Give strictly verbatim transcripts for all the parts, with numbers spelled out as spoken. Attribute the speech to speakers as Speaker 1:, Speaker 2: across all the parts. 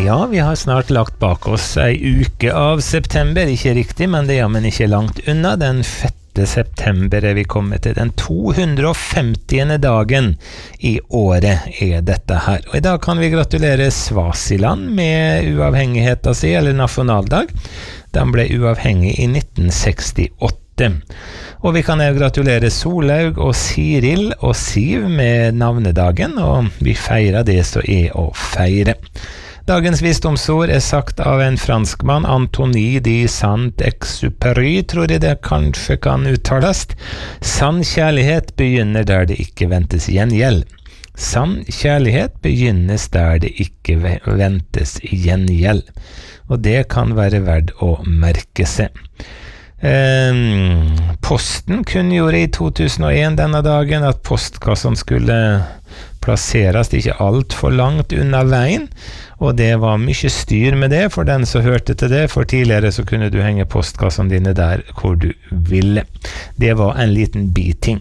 Speaker 1: Ja, vi har snart lagt bak oss ei uke av september, ikke riktig, men det er men ikke langt unna. Den sjette september er vi kommet til den to hundre og femtiende dagen i året er dette her. Og i dag kan vi gratulere Svasiland med uavhengigheten sin, eller nasjonaldag. Den ble uavhengig i nitten sekstiåtte. Og vi kan også gratulere Solhaug og Siril og Siv med navnedagen, og vi feirer det som er å feire. Dagens visdomsord er sagt av en franskmann, Antoni de Saint-Exupéry, tror jeg det kanskje kan uttales. Sann kjærlighet begynner der det ikke ventes gjengjeld. Sann kjærlighet begynnes der det ikke ventes gjengjeld. Og det kan være verdt å merke seg. Um, Posten kunngjorde i to tusen og en denne dagen at postkassen skulle plasseres ikke alt for langt unna veien, og det var mye styr med det for den som hørte til det, for tidligere så kunne du henge postkassen dine der hvor du ville. Det var en liten biting.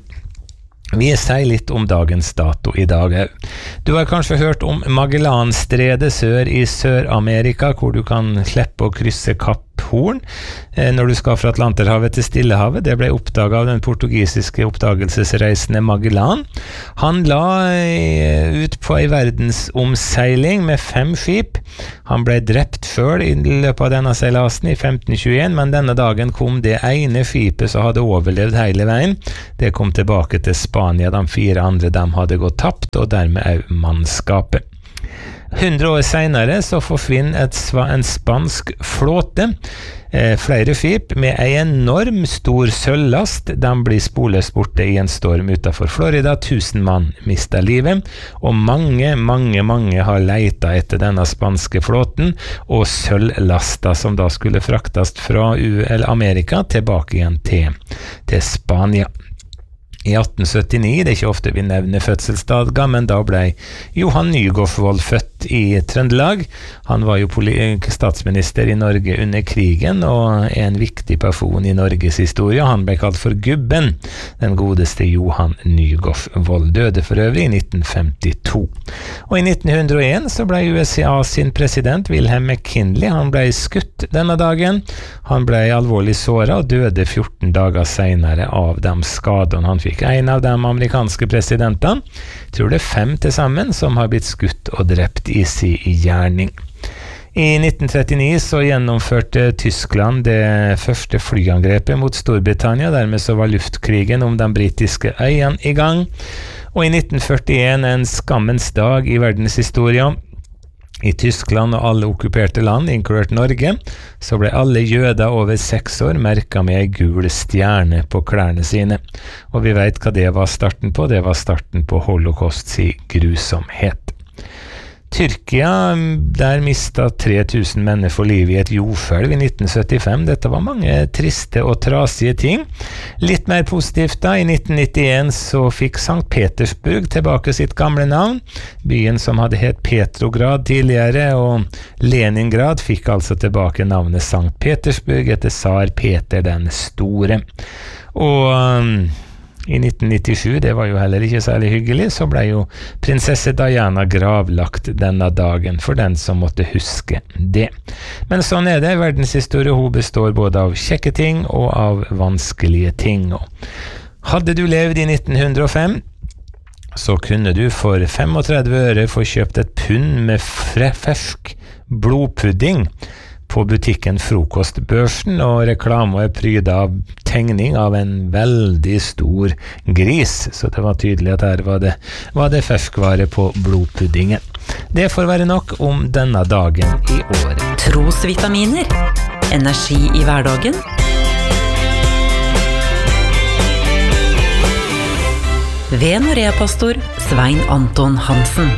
Speaker 1: Vi sier litt om dagens dato i dag. Du har kanskje hørt om Magellanstredet sør i Sør-Amerika, hvor du kan slippe å krysse Kapp Horn når du skal fra Atlanterhavet til Stillehavet. Det ble oppdaget av den portugisiske oppdagelsesreisende Magellan. Han la ut på en verdensomseiling med fem skip. Han ble drept før i løpet av denne seilasen i femten tjueen, men denne dagen kom det ene skipet som hadde overlevd hele veien. Det kom tilbake til Spania. De fire andre dem hadde gått tapt, og dermed også mannskapet. hundre år senere så forsvinner et, en spansk flåte, eh, flere skip med en enorm stor sølvlast. De blir sporløst borte i en storm utenfor Florida. Tusen mann mistet livet, og mange, mange, mange har leita etter denne spanske flåten og sølvlasta som da skulle fraktes fra U- eller Amerika tilbake igjen til, til Spania. I atten syttini, det er ikke ofte vi nevner fødselsdager, men da ble Johan Nygaardsvold født i Trøndelag. Han var jo statsminister i Norge under krigen, og er en viktig person i Norges historie. Han ble kalt for Gubben, den godeste Johan Nygaardsvold, døde for øvrig i nitten femtito. Og i nitten hundre og en så ble U S A sin president, Wilhelm McKinley, han ble skutt denne dagen. Han ble alvorlig såret og døde fjorten dager senere av de skadene han fikk. En av de amerikanske presidentene, tror det er fem til sammen, som har blitt skutt og drept i sin gjerning. I nitten trettini så gjennomførte Tyskland det første flyangrepet mot Storbritannia, dermed så var luftkrigen om de britiske øyene i gang. Og i nitten førtien, en skammens dag i verdenshistorien, i Tyskland og alle okkuperte land, inkludert Norge, så ble alle jøder over seks år merket med en gul stjerne på klærne sine. Og vi vet hva det var starten på. Det var starten på Holocaust i grusomhet. Tyrkia, der mistet tre tusen mennesker livet i et jordskjelv i nitten syttifem. Dette var mange triste og trasige ting. Litt mer positivt da, i nitten nittien så fikk Sankt Petersburg tilbake sitt gamle navn. Byen som hadde hett Petrograd tidligere, og Leningrad fikk altså tilbake navnet Sankt Petersburg etter tsar Peter den store. Og um, i nitten nittisju, det var jo heller ikke særlig hyggelig, så ble jo prinsesse Diana gravlagt denne dagen, for den som måtte huske det. Men sånn er det, verdenshistorie, hun består både av kjekke ting og av vanskelige ting. Og hadde du levd i nitten hundre og fem, så kunne du for femogtredve øre få kjøpt et pund med fersk blodpudding på butikken Frokostbørsen, og reklame er prydet av tegning av en veldig stor gris, så det var tydelig at her var det, var det ferskvare på blodpuddingen. Det får være nok om denne dagen i året.
Speaker 2: Trosvitaminer. Energi i hverdagen. Ved Norea-pastor Svein Anton Hansen.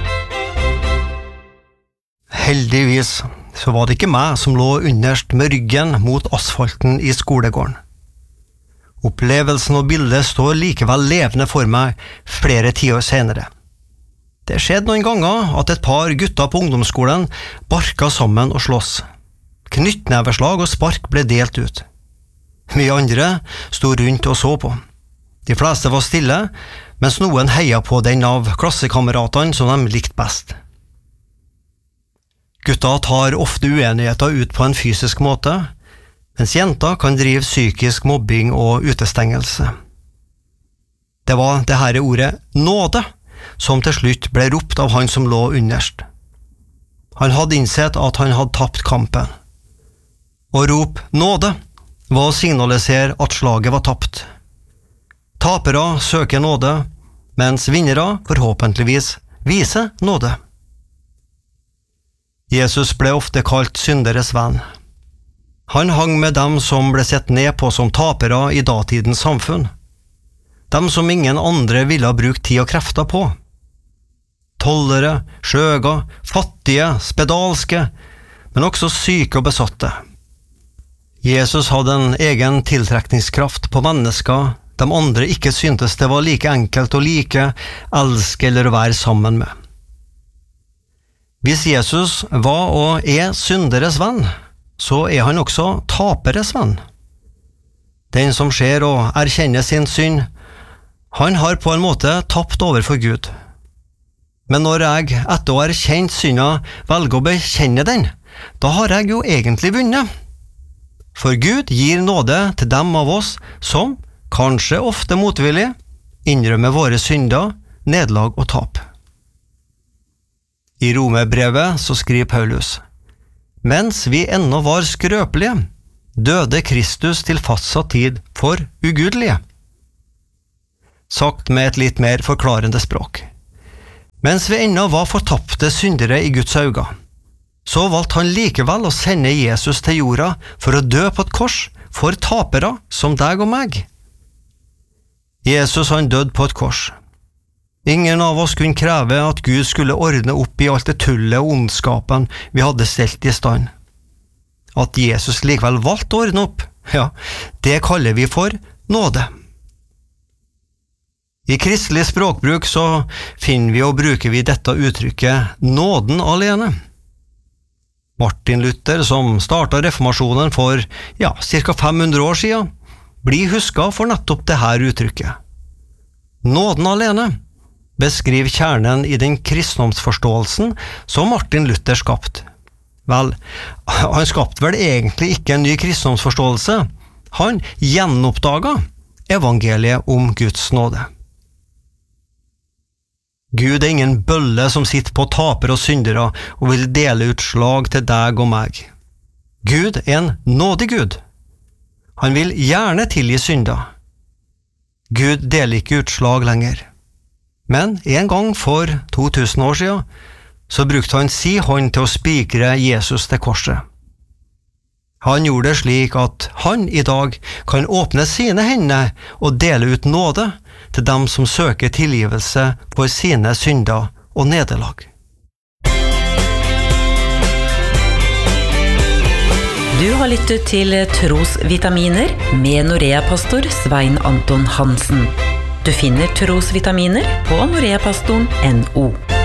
Speaker 3: Heldigvis så var det ikke meg som lå underst med ryggen mot asfalten i skolegården. Opplevelsen og bildet står likevel levende for meg flere tiår senere. Det skjedde noen ganger at et par gutter på ungdomsskolen barka sammen og slåss. Knyttneveslag og spark ble delt ut. Vi andre stod rundt og så på. De fleste var stille, mens noen heia på den av klassekameratene som de likte best. Gutta tar ofte uenigheter ut på en fysisk måte, mens jenter kan drive psykisk mobbing og utestengelse. Det var det her ordet nåde som til slutt ble ropt av han som lå underst. Han hadde innsett at han hadde tapt kampen. Å rope nåde var å signalisere at slaget var tapt. Tapere søker nåde, mens vinnere forhåpentligvis viser nåde. Jesus ble ofte kalt synderes venn. Han hang med dem som ble sett ned på som tapere i datidens samfunn. Dem som ingen andre ville ha brukt tid og krefter på. Tollere, skjøger, fattige, spedalske, men også syke og besatte. Jesus hadde en egen tiltrekningskraft på mennesker de andre ikke syntes det var like enkelt å like, elske eller å være sammen med. Hvis Jesus var og er synderes venn, så er han også taperes venn. Den som ser og erkjenner sin synd, han har på en måte tapt overfor Gud. Men når jeg, etter å ha erkjent synda, velger å bekjenne den, da har jeg jo egentlig vunnet. For Gud gir nåde til dem av oss som, kanskje ofte motvillig, innrømmer våre synder, nederlag og tap. I Romerbrevet så skriver Paulus: «Mens vi ennå var skrøpelige, døde Kristus til fastsatt tid for ugudelige.» Sagt med et litt mer forklarende språk. Mens vi ennå var fortapte syndere i Guds øyne, så valgte han likevel å sende Jesus til jorda for å dø på et kors for tapere som deg og meg. Jesus han døde på et kors. Ingen av oss kunne kreve at Gud skulle ordne opp i alt det tullet og ondskapen vi hadde stelt i stand. At Jesus likevel valgte å ordne opp, ja, det kaller vi for nåde. I kristelig språkbruk så finner vi og bruker vi dette uttrykket nåden alene. Martin Luther, som startet reformasjonen for ja, cirka fem hundre år siden, blir husket for nettopp det her uttrykket. Nåden alene beskriver kjernen i den kristendomsforståelsen som Martin Luther skapt. Vel, han skapte vel egentlig ikke en ny kristendomsforståelse. Han gjenoppdaget evangeliet om Guds nåde. Gud er ingen bølle som sitter på tapere og syndere og vil dele ut slag til deg og meg. Gud er en nådig Gud. Han vil gjerne tilgi synder. Gud deler ikke ut slag lenger. Men en gang for to tusen år siden, så brukte han si hånd til å spikre Jesus til korset. Han gjorde det slik at han i dag kan åpne sine hender og dele ut nåde til dem som søker tilgivelse for sine synder og nederlag.
Speaker 2: Du har lyttet til Trosvitaminer med Norea-pastor Svein Anton Hansen. Du finner Trosvitaminer på noreapastoren punktum no.